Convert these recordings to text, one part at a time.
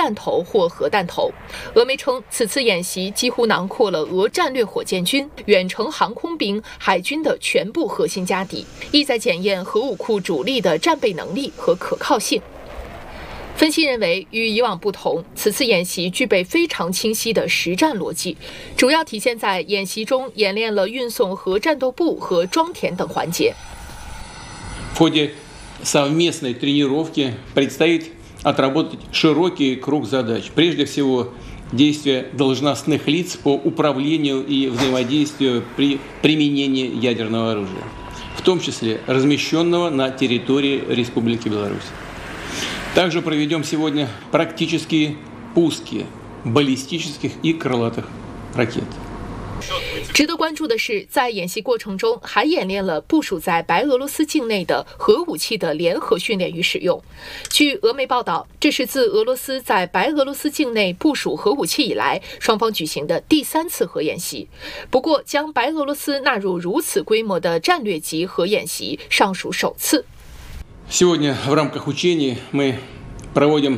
弹头或核弹头。俄媒称，此次演习几乎囊括了俄战略火箭军、远程航空兵、海军的全部核心家底，意在检验核武库主力的战备能力和可靠性。分析认为，与以往不同，此次演习具备非常清晰的实战逻辑，主要体现在演习中演练了运送核战斗部和装填等环节。 В ходе совместной тренировки предстоит отработать широкий круг задач. Прежде всего, действия должностных лиц по управлению и взаимодействию при применении ядерного оружия, в том числе размещенного на территории Республики Беларусь. Также проведем сегодня практические пуски баллистических и крылатых ракет. 值得关注的是，在演习过程中还演练了部署在白俄罗斯境内的核武器的联合训练与使用。据俄媒报道，这是自俄罗斯在白俄罗斯境内部署核武器以来，双方举行的第3次核演习。不过，将白俄罗斯纳入如此规模的战略级核演习，尚属首次。 Сегодня в рамках учений мы проводим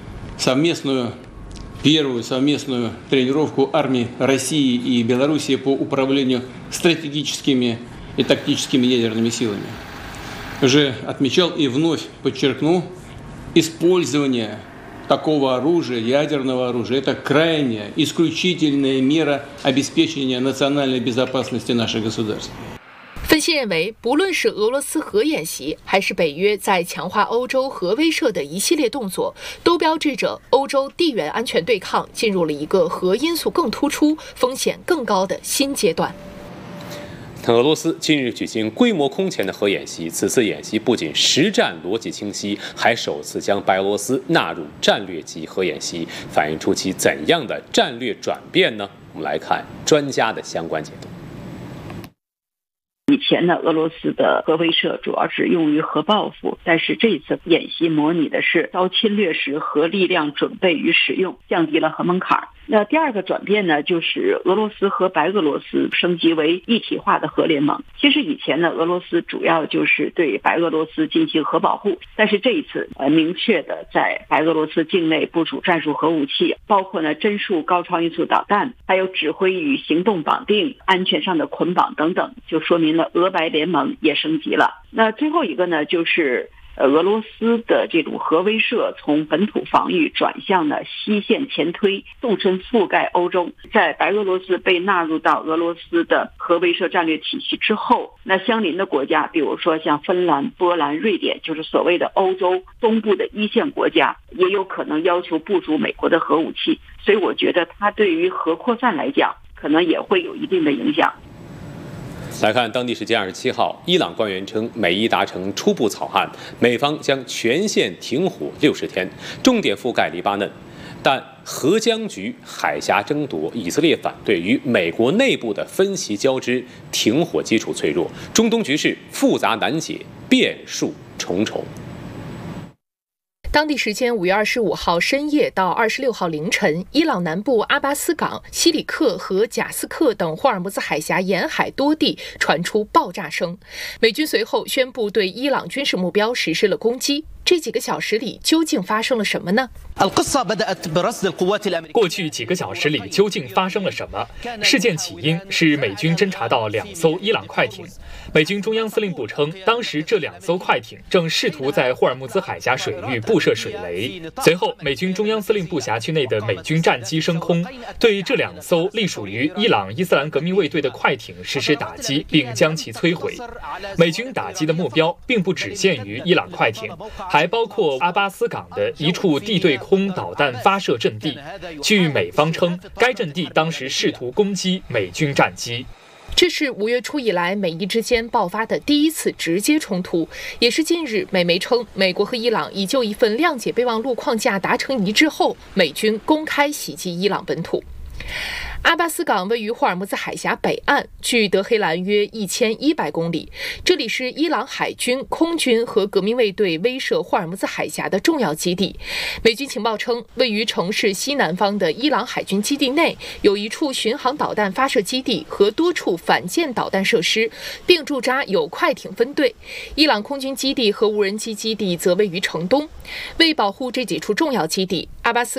первую совместную тренировку армий России и Белоруссии по управлению стратегическими и тактическими ядерными силами. Уже отмечал и вновь подчеркну, использование такого оружия, ядерного оружия, это крайняя, исключительная мера обеспечения национальной безопасности наших государств. 分析认为，不论是俄罗斯核演习，还是北约在强化欧洲核威慑的一系列动作，都标志着欧洲地缘安全对抗进入了一个核因素更突出、风险更高的新阶段。 俄罗斯近日举行规模空前的核演习，此次演习不仅实战逻辑清晰，还首次将白俄罗斯纳入战略级核演习，反映出其怎样的战略转变呢？我们来看专家的相关解读。 以前呢，俄罗斯的核威慑主要是用于核报复，但是这次演习模拟的是遭侵略时核力量准备与使用，降低了核门槛。那第二个转变呢，就是俄罗斯和白俄罗斯升级为一体化的核联盟。其实以前呢，俄罗斯主要就是对白俄罗斯进行核保护，但是这一次明确的在白俄罗斯境内部署战术核武器，包括呢帧数高超音速导弹，还有指挥与行动绑定、安全上的捆绑等等，就说明了俄白联盟也升级了。那最后一个呢，就是俄罗斯的这种核威慑从本土防御转向了西线前推，纵深覆盖欧洲。在白俄罗斯被纳入到俄罗斯的核威慑战略体系之后，那相邻的国家，比如说像芬兰、波兰、瑞典，就是所谓的欧洲东部的一线国家，也有可能要求部署美国的核武器。所以我觉得它对于核扩散来讲，可能也会有一定的影响。 来看当地时间27号，伊朗官员称美伊达成初步草案，美方将全线停火60天，重点覆盖黎巴嫩。但核僵局、海峡争夺、以色列反对与美国内部的分歧交织，停火基础脆弱，中东局势复杂难解，变数重重。 当地时间5月25号深夜到26号凌晨，伊朗南部阿巴斯港、西里克和贾斯克等霍尔木兹海峡沿海多地传出爆炸声。美军随后宣布对伊朗军事目标实施了攻击。这几个小时里究竟发生了什么呢？ 过去几个小时里究竟发生了什么？事件起因是美军侦察到2艘伊朗快艇。美军中央司令部称，当时这2艘快艇正试图在霍尔木兹海峡水域布设水雷。随后，美军中央司令部辖区内的美军战机升空，对这2艘隶属于伊朗伊斯兰革命卫队的快艇实施打击，并将其摧毁。美军打击的目标并不只限于伊朗快艇，还包括阿巴斯港的一处地对空导弹发射阵地。据美方称，该阵地当时试图攻击美军战机。 这是5月初以来美伊之间爆发的第1次直接冲突，也是近日美媒称美国和伊朗已就一份谅解备忘录框架达成一致后，美军公开袭击伊朗本土。阿巴斯港位于霍尔木兹海峡北岸，距德黑兰约1100公里。这里是伊朗海军、空军和革命卫队威慑霍尔木兹海峡的重要基地。美军情报称，位于城市西南方的伊朗海军基地内有一处巡航导弹发射基地和多处反舰导弹设施，并驻扎有快艇分队。伊朗空军基地和无人机基地则位于城东。为保护这几处重要基地，阿巴斯